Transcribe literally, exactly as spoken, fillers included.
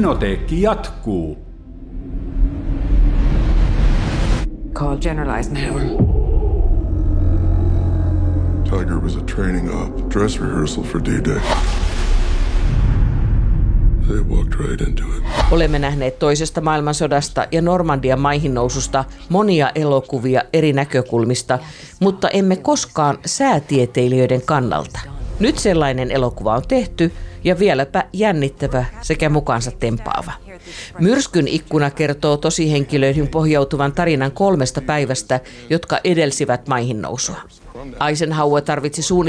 Kinoteekki jatkuu. Call General Eisenhower. Tiger was a training op, dress rehearsal for D-Day. They walked right into it. Olemme nähneet toisesta maailmansodasta ja Normandian maihinnoususta monia elokuvia eri näkökulmista, mutta emme koskaan säätieteilijöiden kannalta. Nyt sellainen elokuva on tehty ja vieläpä jännittävä sekä mukaansa tempaava. Myrskyn ikkuna kertoo tosihenkilöihin pohjautuvan tarinan kolmesta päivästä, jotka edelsivät maihinnousua. Eisenhower tarvitsi suunnitelmaa